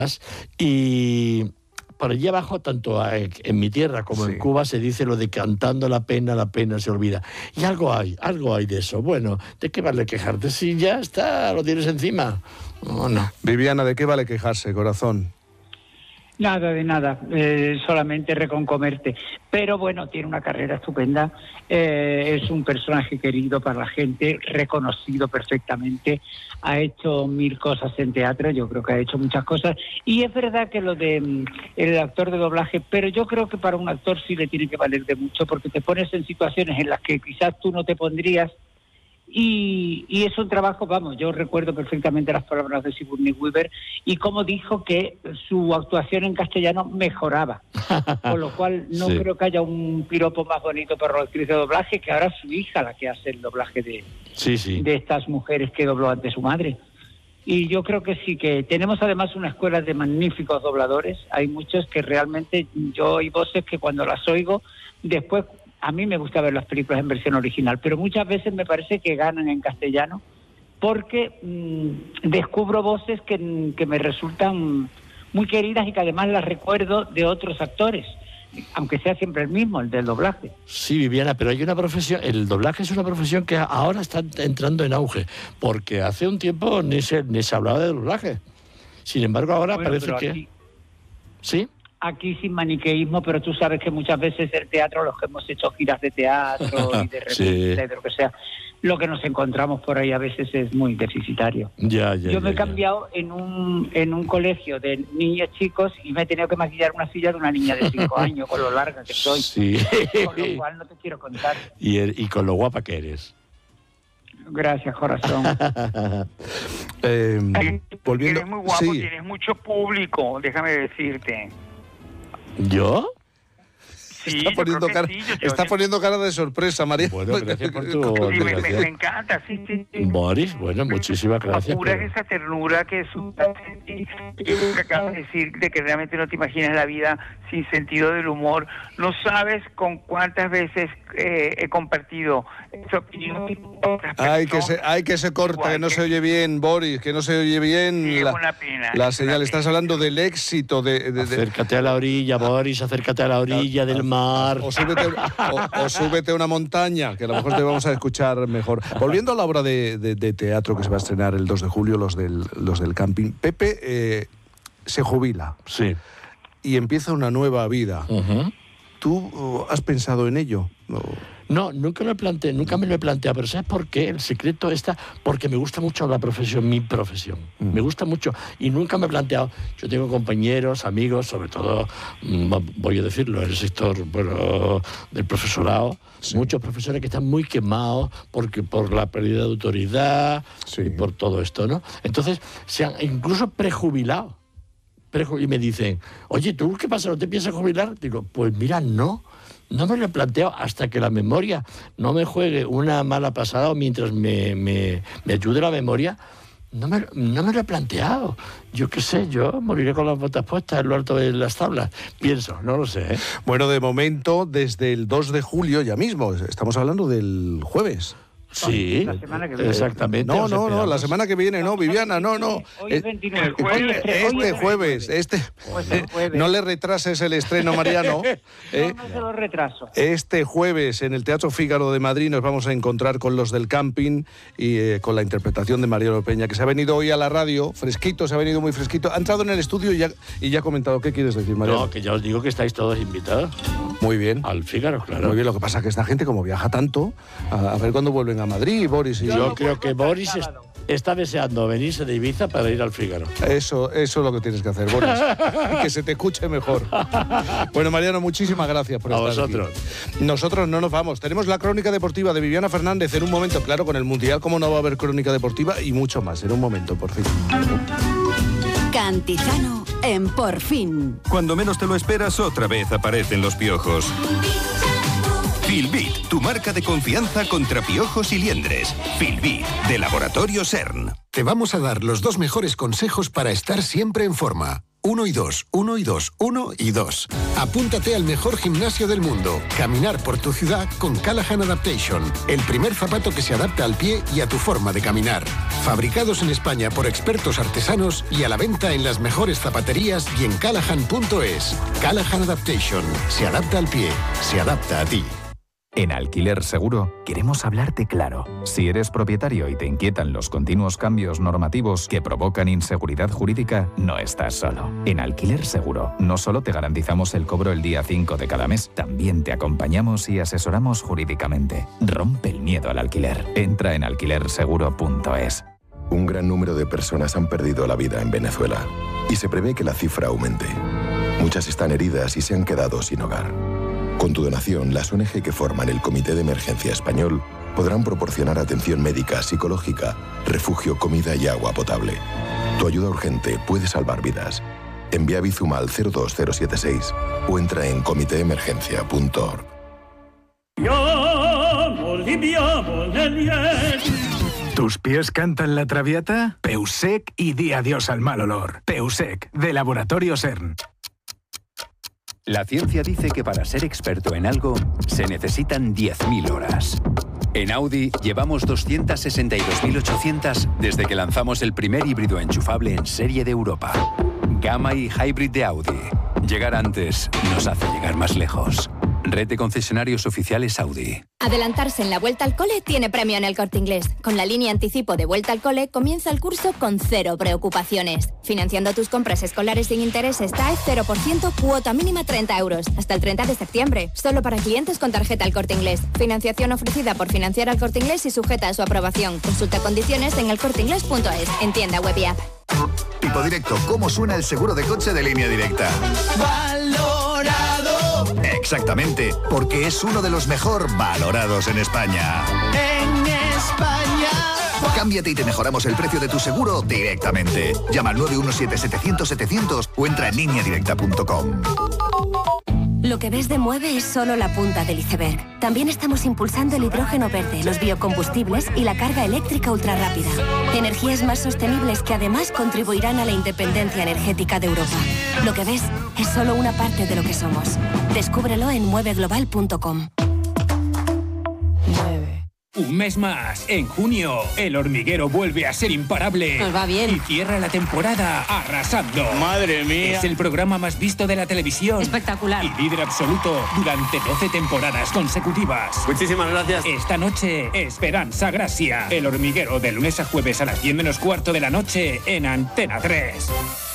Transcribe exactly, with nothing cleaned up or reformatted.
y por allí abajo, tanto en mi tierra como sí. en Cuba, se dice lo de cantando la pena, la pena se olvida. Y algo hay, algo hay de eso. Bueno, ¿de qué vale quejarte? Si ya está, lo tienes encima. No, no. Viviana, ¿de qué vale quejarse, corazón? Nada, de nada, eh, solamente reconcomerte. Pero bueno, tiene una carrera estupenda, eh, es un personaje querido para la gente, reconocido perfectamente, ha hecho mil cosas en teatro, yo creo que ha hecho muchas cosas, y es verdad que lo de mm, el actor de doblaje, pero yo creo que para un actor sí le tiene que valer de mucho, porque te pones en situaciones en las que quizás tú no te pondrías. Y, y es un trabajo, vamos, yo recuerdo perfectamente las palabras de Sigourney Weaver y cómo dijo que su actuación en castellano mejoraba, con lo cual no sí. creo que haya un piropo más bonito para la actriz de doblaje, que ahora es su hija la que hace el doblaje de, sí, sí. de estas mujeres que dobló ante su madre. Y yo creo que sí, que tenemos además una escuela de magníficos dobladores, hay muchos que realmente, yo oí voces que cuando las oigo, después... A mí me gusta ver las películas en versión original, pero muchas veces me parece que ganan en castellano porque mmm, descubro voces que, que me resultan muy queridas y que además las recuerdo de otros actores, aunque sea siempre el mismo, el del doblaje. Sí, Viviana, pero hay una profesión, el doblaje es una profesión que ahora está entrando en auge, porque hace un tiempo ni se, ni se hablaba de doblaje. Sin embargo, ahora bueno, parece que... Aquí... ¿Sí? Aquí sin maniqueísmo, pero tú sabes que muchas veces el teatro, los que hemos hecho giras de teatro y de revistas sí. y de lo que sea, lo que nos encontramos por ahí a veces es muy deficitario. Ya, ya, Yo ya, me he ya. cambiado en un en un colegio de niños chicos y me he tenido que maquillar una silla de una niña de cinco años, con lo larga que soy. Sí. Con lo cual no te quiero contar. Y, el, y con lo guapa que eres. Gracias, corazón. eh, volviendo... Eres muy guapo, sí. tienes mucho público, déjame decirte. ¿Yo? Sí, está poniendo, cara, sí, yo, está yo, poniendo cara de sorpresa, María. Bueno, gracias por tu... Sí, me, me, me encanta, sí, sí, sí. Boris, bueno, muchísimas gracias. Apuras pero... esa ternura que es un... que acabas de decir, de que realmente no te imaginas la vida sin sentido del humor. No sabes con cuántas veces eh, he compartido esa opinión. Ay, que se, ay, que se corta, igual, que no que... se oye bien, Boris, que no se oye bien sí, la, es una pena, la es señal. una Estás pena. hablando del éxito de... de, de... Acércate a la orilla, Boris, acércate a la orilla del mar. O súbete, o, o súbete a una montaña, que a lo mejor te vamos a escuchar mejor. Volviendo a la obra de, de, de teatro que se va a estrenar el dos de julio, los del, los del camping, Pepe eh, se jubila. Sí. Y empieza una nueva vida. Uh-huh. ¿Tú uh, has pensado en ello? ¿O? No, nunca lo planteé, nunca me lo he planteado, pero ¿sabes por qué? El secreto está porque me gusta mucho la profesión, mi profesión. Mm. Me gusta mucho y nunca me he planteado. Yo tengo compañeros, amigos, sobre todo, voy a decirlo, en el sector bueno, del profesorado, sí. muchos profesores que están muy quemados porque, por la pérdida de autoridad sí. y por todo esto, ¿no? Entonces, se han incluso prejubilado. Y me dicen, oye, ¿tú qué pasa? ¿No te piensas jubilar? Digo, pues mira, no. No me lo he planteado hasta que la memoria no me juegue una mala pasada o mientras me, me, me ayude la memoria, no me, no me lo he planteado. Yo qué sé, yo moriré con las botas puestas en lo alto de las tablas. Pienso, no lo sé, ¿eh? Bueno, de momento, desde el dos de julio ya mismo, estamos hablando del jueves. Sí, la semana que viene. Exactamente. No, no, no, la semana que viene, no, Viviana, no, no. Hoy es veintinueve. Este jueves, este... jueves. No le retrases el estreno, Mariano. ¿eh? No, no se lo retraso. Este jueves en el Teatro Fígaro de Madrid nos vamos a encontrar con los del camping y eh, con la interpretación de Mariano Peña, que se ha venido hoy a la radio, fresquito, se ha venido muy fresquito. Ha entrado en el estudio y ya, y ya ha comentado. ¿Qué quieres decir, Mariano? No, que ya os digo que estáis todos invitados. Muy bien. Al Fígaro, claro. Muy bien, lo que pasa es que esta gente, como viaja tanto, a, a ver cuándo vuelven a Madrid, Boris y yo. Yo no creo que Boris est está deseando venirse de Ibiza para ir al Fígaro. Eso, eso es lo que tienes que hacer, Boris. Que se te escuche mejor. Bueno, Mariano, muchísimas gracias por a estar vosotros. aquí. Nosotros no nos vamos. Tenemos la crónica deportiva de Viviana Fernández en un momento. Claro, con el Mundial, ¿cómo no va a haber crónica deportiva? Y mucho más, en un momento, por fin. Cantizano en Por Fin. Cuando menos te lo esperas, otra vez aparecen los piojos. Filbit, tu marca de confianza contra piojos y liendres. Filbit, de Laboratorio CERN. Te vamos a dar los dos mejores consejos para estar siempre en forma. Uno y dos, uno y dos, uno y dos. Apúntate al mejor gimnasio del mundo. Caminar por tu ciudad con Callahan Adaptation. El primer zapato que se adapta al pie y a tu forma de caminar. Fabricados en España por expertos artesanos y a la venta en las mejores zapaterías y en callahan punto es. Callahan Adaptation. Se adapta al pie. Se adapta a ti. En Alquiler Seguro queremos hablarte claro. Si eres propietario y te inquietan los continuos cambios normativos que provocan inseguridad jurídica, no estás solo. En Alquiler Seguro no solo te garantizamos el cobro el día cinco de cada mes, también te acompañamos y asesoramos jurídicamente. Rompe el miedo al alquiler. Entra en alquiler seguro punto es. Un gran número de personas han perdido la vida en Venezuela y se prevé que la cifra aumente. Muchas están heridas y se han quedado sin hogar. Con tu donación, las O N Ge que forman el Comité de Emergencia Español podrán proporcionar atención médica, psicológica, refugio, comida y agua potable. Tu ayuda urgente puede salvar vidas. Envía Bizum al cero dos cero siete seis o entra en comité emergencia punto org. ¿Tus pies cantan la traviata? Peusec y di adiós al mal olor. Peusec, de Laboratorio CERN. La ciencia dice que para ser experto en algo se necesitan diez mil horas. En Audi llevamos doscientas sesenta y dos mil ochocientas desde que lanzamos el primer híbrido enchufable en serie de Europa. Gamma y Hybrid de Audi. Llegar antes nos hace llegar más lejos. Red de concesionarios oficiales Audi. Adelantarse en la Vuelta al Cole tiene premio en El Corte Inglés. Con la línea anticipo de Vuelta al Cole comienza el curso con cero preocupaciones. Financiando tus compras escolares sin intereses T A E cero por ciento, cuota mínima treinta euros. Hasta el treinta de septiembre. Solo para clientes con tarjeta El Corte Inglés. Financiación ofrecida por Financiar al Corte Inglés y sujeta a su aprobación. Consulta condiciones en el corte inglés punto es. En tienda web y app. Tipo Directo, ¿cómo suena el seguro de coche de Línea Directa? ¡Valorado! Exactamente, porque es uno de los mejor valorados en España. En España. Cámbiate y te mejoramos el precio de tu seguro directamente. Llama al nueve uno siete, setecientos, setecientos o entra en línea directa punto com. Lo que ves de Mueve es solo la punta del iceberg. También estamos impulsando el hidrógeno verde, los biocombustibles y la carga eléctrica ultrarrápida. Energías más sostenibles que además contribuirán a la independencia energética de Europa. Lo que ves es solo una parte de lo que somos. Descúbrelo en mueve global punto com. Un mes más. En junio, El Hormiguero vuelve a ser imparable. Nos va bien. Y cierra la temporada arrasando. Madre mía. Es el programa más visto de la televisión. Espectacular. Y líder absoluto durante doce temporadas consecutivas. Muchísimas gracias. Esta noche, Esperanza Gracia. El Hormiguero, de lunes a jueves a las diez menos cuarto de la noche en Antena tres.